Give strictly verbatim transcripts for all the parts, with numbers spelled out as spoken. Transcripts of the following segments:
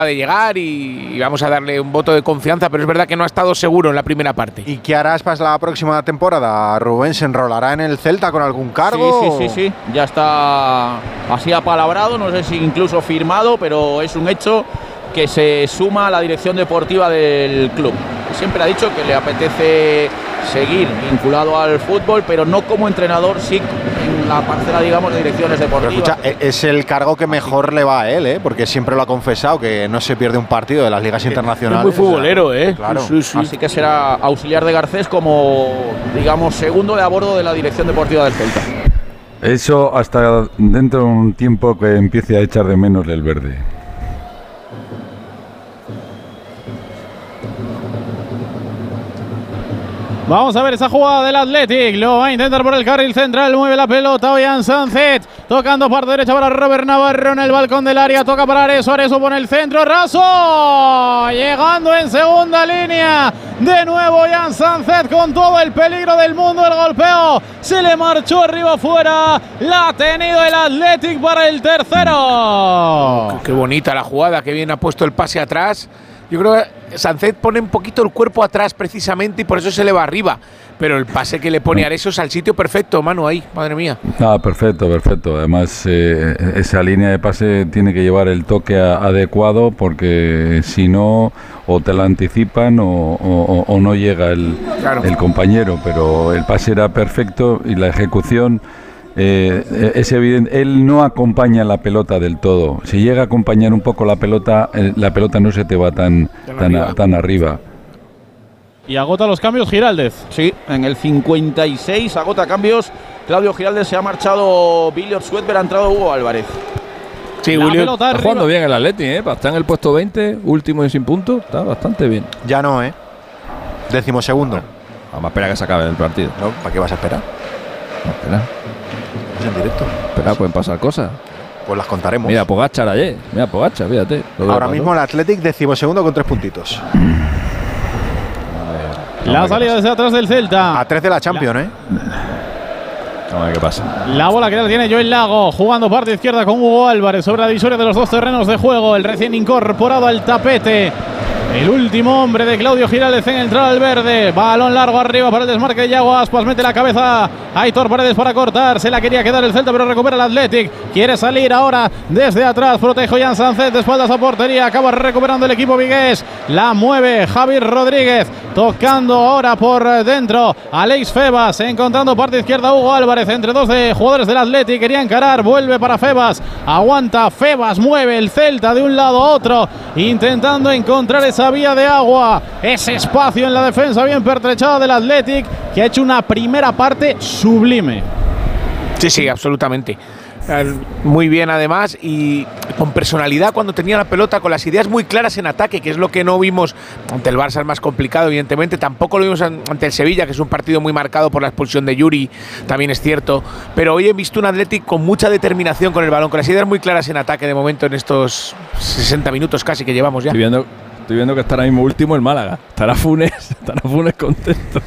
de llegar y, y vamos a darle un voto de confianza, pero es verdad que no ha estado seguro en la primera parte. ¿Y qué harás para la próxima temporada? ¿Rubén se enrolará en el Celta con algún cargo? Sí, sí, sí, sí. Ya está así apalabrado, no sé si incluso firmado, pero es un hecho que se suma a la dirección deportiva del club. Siempre ha dicho que le apetece seguir vinculado al fútbol, pero no como entrenador, sí en la parcela, digamos, de direcciones deportivas. Pero escucha, es el cargo que mejor le va a él, ¿eh? Porque siempre lo ha confesado, que no se pierde un partido de las ligas internacionales. Es muy futbolero, ¿eh? Claro. Sí, sí. Así que será auxiliar de Garcés como, digamos, segundo de a bordo de la dirección deportiva del Celta. Eso hasta dentro de un tiempo que empiece a echar de menos el verde. Vamos a ver esa jugada del Athletic. Lo va a intentar por el carril central. Mueve la pelota Ollán Sánchez. Tocando parte derecha para Robert Navarro en el balcón del área. Toca para Areso. Areso pone el centro. Raso. Llegando en segunda línea. De nuevo Ollán Sánchez con todo el peligro del mundo. El golpeo se le marchó arriba afuera. La ha tenido el Athletic para el tercero. Qué bonita la jugada. Qué bien ha puesto el pase atrás. Yo creo que Sánchez pone un poquito el cuerpo atrás precisamente y por eso se le va arriba. Pero el pase que le pone Areso es al sitio perfecto, Manu, ahí, madre mía. Ah, perfecto, perfecto. Además, eh, esa línea de pase tiene que llevar el toque a, adecuado porque si no, o te la anticipan o, o, o no llega el, claro. el compañero. Pero el pase era perfecto y la ejecución... Eh, es evidente, él no acompaña la pelota del todo. Si llega a acompañar un poco la pelota, eh, la pelota no se te va tan, tan, tan, arriba. A, tan arriba. Y agota los cambios Giraldez. Sí, en el cincuenta y seis agota cambios. Claudio Giraldez, se ha marchado Billy Orsuetber, ha entrado Hugo Álvarez. Sí, William está arriba. Jugando bien el Atleti, ¿eh? Está en el puesto veinte, último y sin puntos, está bastante bien. Ya no, ¿eh? Décimo segundo. Bueno, vamos a esperar a que se acabe el partido. No, ¿para qué vas a esperar? No, espera. En directo. Espera, pueden pasar cosas. Pues las contaremos. Mira, Pogačar ayer. Mira, Pogačar, fíjate. Ahora mismo el Athletic decimosegundo con tres puntitos. La salida desde atrás del Celta. A tres de la Champions, la... ¿eh? Vamos a ver qué pasa. La bola que la tiene Joel Lago, jugando parte izquierda con Hugo Álvarez sobre la divisoria de los dos terrenos de juego. El recién incorporado al tapete. El último hombre de Claudio Giraldez en entrar al verde. Balón largo arriba para el desmarque de Yago Aspas. Mete la cabeza Aitor Paredes para cortar. Se la quería quedar el Celta, pero recupera el Athletic. Quiere salir ahora desde atrás. Protege Ollán Sánchez de espaldas a portería. Acaba recuperando el equipo vigués. La mueve Javier Rodríguez. Tocando ahora por dentro Alex Febas. Encontrando parte izquierda Hugo Álvarez. Entre dos de jugadores del Athletic. Quería encarar. Vuelve para Febas. Aguanta Febas. Mueve el Celta de un lado a otro. Intentando encontrar esa vía de agua, ese espacio en la defensa bien pertrechada del Athletic, que ha hecho una primera parte sublime. Sí, sí, absolutamente. Muy bien además y con personalidad cuando tenía la pelota, con las ideas muy claras en ataque, que es lo que no vimos ante el Barça, es más complicado evidentemente, tampoco lo vimos ante el Sevilla, que es un partido muy marcado por la expulsión de Yuri, también es cierto, pero hoy he visto un Athletic con mucha determinación con el balón, con las ideas muy claras en ataque de momento en estos sesenta minutos casi que llevamos ya. Estoy viendo, estoy viendo que está ahora mismo último el Málaga, estará Funes, estará Funes contento.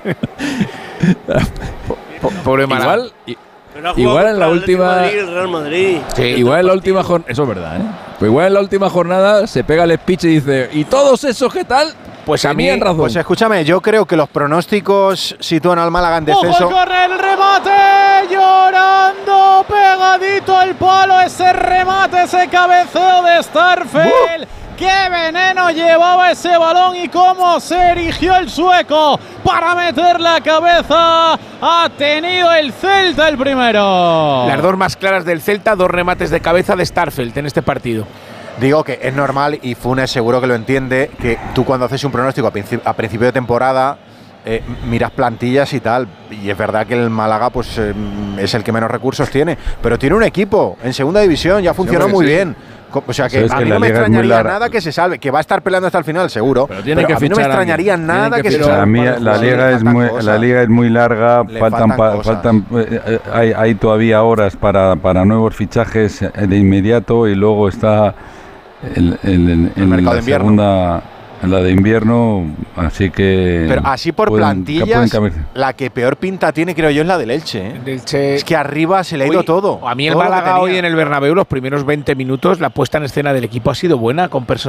Pobre Málaga. Igual, y, igual en la última Madrid, el Real Madrid. Sí, igual en la última jornada, eso es verdad, ¿eh? Pues igual en la última jornada se pega el speech y dice, ¿y todos esos qué tal? Pues a mí en razón. Pues escúchame, yo creo que los pronósticos sitúan al Málaga en descenso. ¡Ojo, corre el remate! Llorando, pegadito al palo, ese remate, ese cabeceo de Starfelt. ¡Uh! ¡Qué veneno llevaba ese balón y cómo se erigió el sueco para meter la cabeza! Ha tenido el Celta el primero. Las dos más claras del Celta, dos remates de cabeza de Starfelt en este partido. Digo que es normal y Funes seguro que lo entiende, que tú cuando haces un pronóstico a, principio, a principio de temporada eh, miras plantillas y tal, y es verdad que el Málaga pues eh, es el que menos recursos tiene, pero tiene un equipo en segunda división, ya funcionó sí, muy sí. bien. O sea que a mí no me extrañaría nada que se salve, que va a estar peleando hasta el final seguro, pero, pero que a mí no me extrañaría nada que, que se salve. A mí la liga es muy la liga es muy larga, faltan faltan, faltan eh, hay, hay todavía horas para, para nuevos fichajes de inmediato y luego está el, el, el, el, el mercado la de invierno. segunda en la de invierno, así que... Pero así por pueden- plantillas, pueden la que peor pinta tiene, creo yo, es la del Elche. ¿eh? El Elche- Es que arriba se le ha ido Hoy- todo. A mí el todo lo que Málaga tenía. hoy en el Bernabéu, los primeros veinte minutos, la puesta en escena del equipo ha sido buena, con personalidad.